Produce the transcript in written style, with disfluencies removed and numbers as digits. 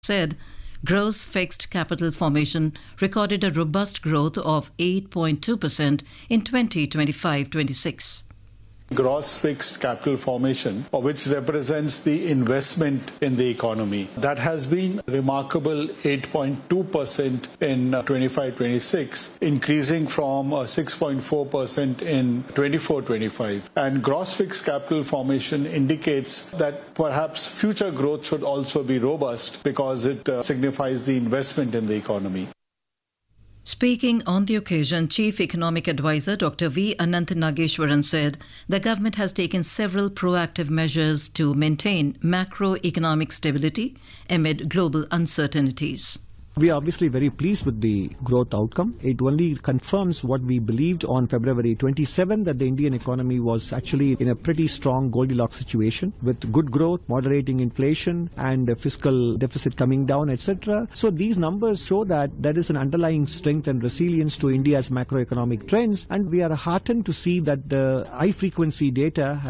said gross fixed capital formation recorded a robust growth of 8.2% in 2025-26. Gross fixed capital formation, which represents the investment in the economy. That has been remarkable 8.2% in 25-26, increasing from 6.4% in 24-25. And gross fixed capital formation indicates that perhaps future growth should also be robust because it signifies the investment in the economy. Speaking on the occasion, Chief Economic Advisor Dr. V. Ananth Nageshwaran said the government has taken several proactive measures to maintain macroeconomic stability amid global uncertainties. We are obviously very pleased with the growth outcome. It only confirms what we believed on February 27, that the Indian economy was actually in a pretty strong Goldilocks situation with good growth, moderating inflation and fiscal deficit coming down, etc. So these numbers show that there is an underlying strength and resilience to India's macroeconomic trends, and we are heartened to see that the high frequency data